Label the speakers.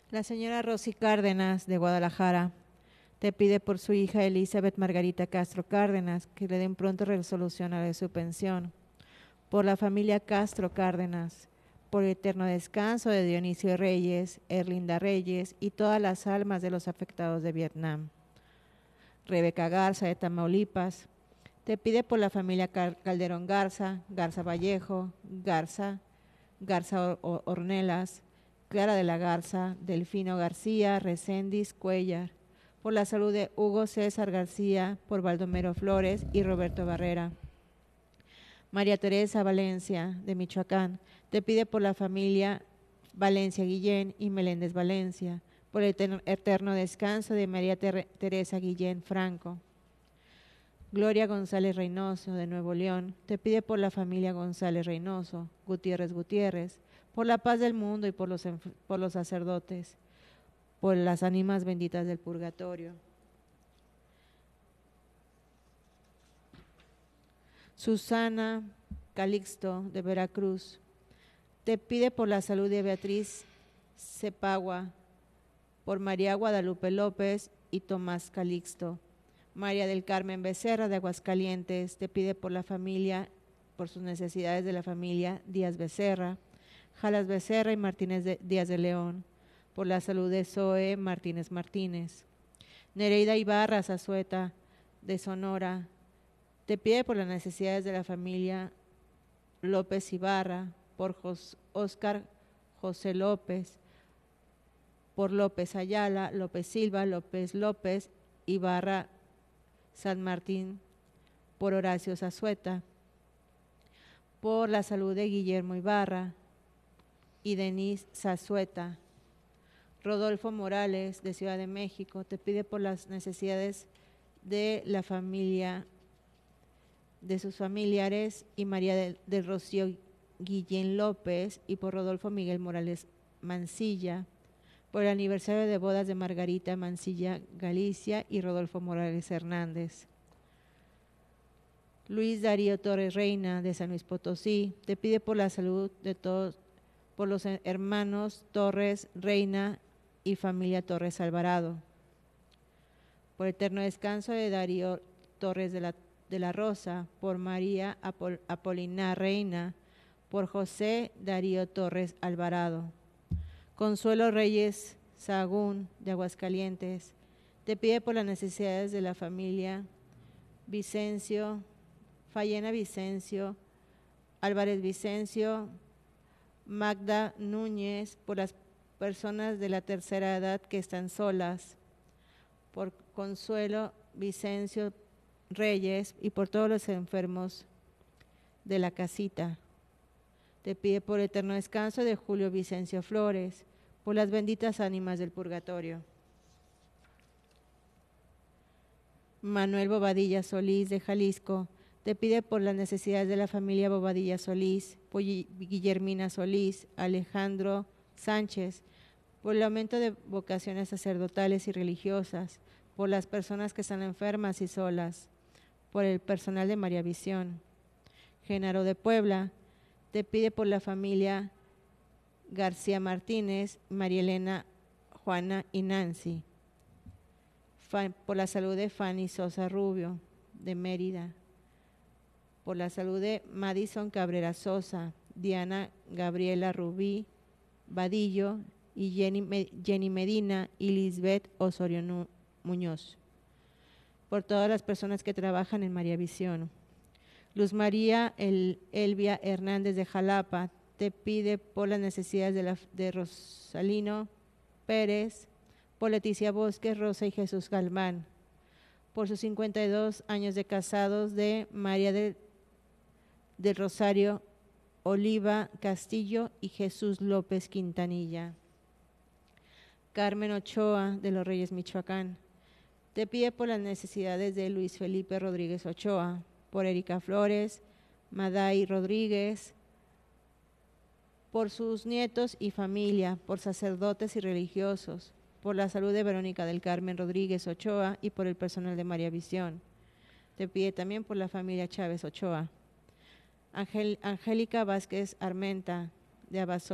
Speaker 1: La señora Rosy Cárdenas, de Guadalajara, te pide por su hija Elizabeth Margarita Castro Cárdenas que le den pronto resolución a la de su pensión. Por la familia Castro Cárdenas, por el eterno descanso de Dionisio Reyes, Erlinda Reyes y todas las almas de los afectados de Vietnam. Rebeca Garza, de Tamaulipas, te pide por la familia Calderón Garza, Garza Vallejo, Garza Ornelas, Clara de la Garza, Delfino García, Recendis Cuellar, por la salud de Hugo César García, por Baldomero Flores y Roberto Barrera. María Teresa Valencia, de Michoacán, te pide por la familia Valencia Guillén y Meléndez Valencia, por el eterno descanso de María Teresa Guillén Franco. Gloria González Reynoso, de Nuevo León, te pide por la familia González Reynoso, Gutiérrez, por la paz del mundo y por los sacerdotes, por las ánimas benditas del purgatorio. Susana Calixto, de Veracruz, te pide por la salud de Beatriz Cepagua, por María Guadalupe López y Tomás Calixto. María del Carmen Becerra, de Aguascalientes, te pide por la familia, por sus necesidades de la familia Díaz Becerra, Jalas Becerra y Martínez Díaz de León, por la salud de Zoe Martínez. Nereida Ibarra Zazueta, de Sonora, te pide por las necesidades de la familia López Ibarra, por Óscar José López, por López Ayala, López Silva, López Ibarra San Martín, por Horacio Zazueta, por la salud de Guillermo Ibarra y Denise Zazueta. Rodolfo Morales, de Ciudad de México, te pide por las necesidades de la familia, de sus familiares, y María del Rocío Guillén López, y por Rodolfo Miguel Morales Mancilla, por el aniversario de bodas de Margarita Mancilla Galicia y Rodolfo Morales Hernández. Luis Darío Torres Reina, de San Luis Potosí, te pide por la salud de todos, por los hermanos Torres Reina y familia Torres Alvarado, por eterno descanso de Darío Torres de la Rosa, por María Apolinar Reina, por José Darío Torres Alvarado. Consuelo Reyes Sagún, de Aguascalientes, te pide por las necesidades de la familia Fallena Vicencio, Álvarez Vicencio, Magda Núñez, por las personas de la tercera edad que están solas, por Consuelo Vicencio Reyes y por todos los enfermos de la casita. Te pide por eterno descanso de Julio Vicencio Flores, por las benditas ánimas del purgatorio. Manuel Bobadilla Solís, de Jalisco, te pide por las necesidades de la familia Bobadilla Solís, por Guillermina Solís, Alejandro Sánchez, por el aumento de vocaciones sacerdotales y religiosas, por las personas que están enfermas y solas, por el personal de María Visión. Genaro de Puebla, te pide por la familia García Martínez, María Elena, Juana y Nancy, por la salud de Fanny Sosa Rubio, de Mérida, por la salud de Madison Cabrera Sosa, Diana Gabriela Rubí Vadillo y Jenny Medina y Lisbeth Osorio Muñoz, por todas las personas que trabajan en María Visión. Luz María Elvia Hernández, de Jalapa, te pide por las necesidades de Rosalino Pérez, por Leticia Bosques, Rosa y Jesús Galván, por sus 52 años de casados, de María del Rosario Oliva Castillo y Jesús López Quintanilla. Carmen Ochoa, de Los Reyes, Michoacán, te pide por las necesidades de Luis Felipe Rodríguez Ochoa, por Erika Flores, Maday Rodríguez, por sus nietos y familia, por sacerdotes y religiosos, por la salud de Verónica del Carmen Rodríguez Ochoa y por el personal de María Visión. Te pide también por la familia Chávez Ochoa. Angélica Vázquez Armenta, de Abasolo.